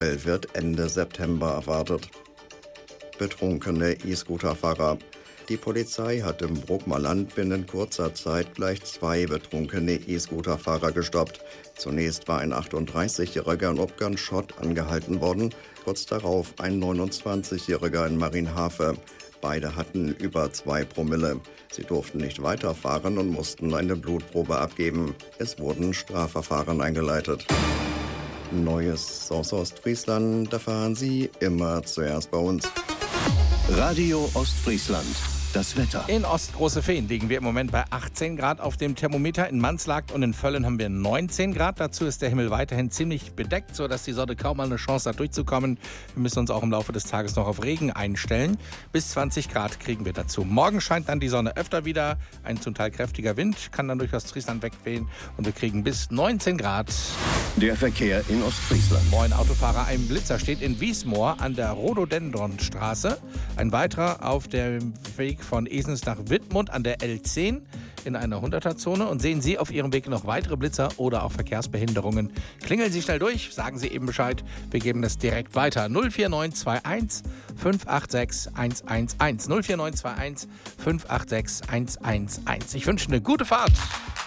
Urteil wird Ende September erwartet. Betrunkene E-Scooter-Fahrer. Die Polizei hat im Bruckmer Land binnen kurzer Zeit gleich 2 betrunkene E-Scooter-Fahrer gestoppt. Zunächst war ein 38-Jähriger in Obgernschott angehalten worden, kurz darauf ein 29-Jähriger in Marienhafe. Beide hatten über 2 Promille. Sie durften nicht weiterfahren und mussten eine Blutprobe abgeben. Es wurden Strafverfahren eingeleitet. Neues aus Ostfriesland erfahren Sie immer zuerst bei uns. Radio Ostfriesland. Das Wetter. In Ostgroße-Fehn liegen wir im Moment bei 18 Grad auf dem Thermometer. In Manslagt und in Völlen haben wir 19 Grad. Dazu ist der Himmel weiterhin ziemlich bedeckt, sodass die Sonne kaum mal eine Chance hat, durchzukommen. Wir müssen uns auch im Laufe des Tages noch auf Regen einstellen. Bis 20 Grad kriegen wir dazu. Morgen scheint dann die Sonne öfter wieder. Ein zum Teil kräftiger Wind kann dann durch Ostfriesland wegwehen. Und wir kriegen bis 19 Grad. Der Verkehr in Ostfriesland. Moin Autofahrer, ein Blitzer steht in Wiesmoor an der Rhododendronstraße. Ein weiterer auf dem Weg von Esens nach Wittmund an der L10 in einer 100er-Zone. Und sehen Sie auf Ihrem Weg noch weitere Blitzer oder auch Verkehrsbehinderungen, klingeln Sie schnell durch, sagen Sie eben Bescheid. Wir geben das direkt weiter. 04921 586 111. 04921 586 111. Ich wünsche eine gute Fahrt.